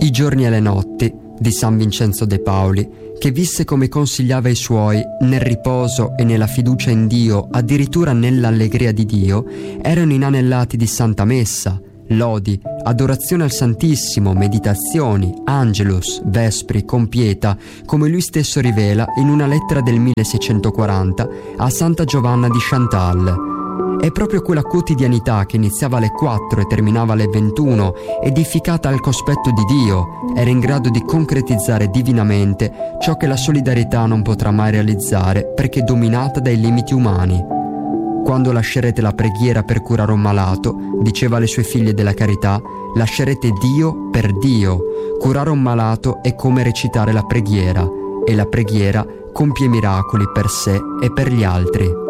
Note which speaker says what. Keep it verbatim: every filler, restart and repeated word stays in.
Speaker 1: I giorni e le notti di San Vincenzo de Pauli, che visse come consigliava i suoi, nel riposo e nella fiducia in Dio, addirittura nell'allegria di Dio, erano inanellati di Santa Messa, lodi, adorazione al Santissimo, meditazioni, Angelus, vespri, compieta, come lui stesso rivela in una lettera del milleseicentoquaranta a Santa Giovanna di Chantal. È proprio quella quotidianità che iniziava alle quattro e terminava alle ventuno, edificata al cospetto di Dio, era in grado di concretizzare divinamente ciò che la solidarietà non potrà mai realizzare perché dominata dai limiti umani. Quando lascerete la preghiera per curare un malato, diceva alle sue figlie della carità, lascerete Dio per Dio. Curare un malato è come recitare la preghiera, e la preghiera compie miracoli per sé e per gli altri.